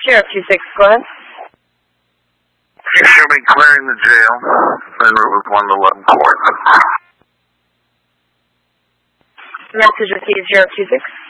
Sheriff 26, go ahead. You should be clearing the jail en route with 1 to 11 court. Message received, Sheriff 26.